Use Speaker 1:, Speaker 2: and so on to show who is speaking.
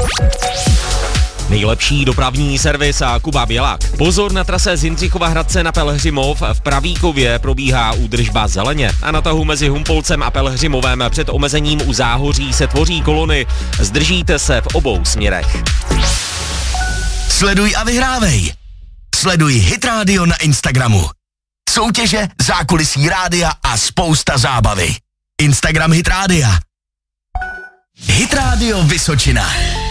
Speaker 1: Nejlepší dopravní servis a Kuba Bělák. Pozor na trase z Jindřichova Hradce na Pelhřimov. V Pravíkově probíhá údržba zeleně a na tahu mezi Humpolcem a Pelhřimovem před omezením u Záhoří se tvoří kolony. Zdržíte se v obou směrech.
Speaker 2: Sleduj a vyhrávej. Sleduj Hit Radio na Instagramu. Soutěže, zákulisí rádia a spousta zábavy. Instagram Hit Rádia. Hit Radio Vysočina.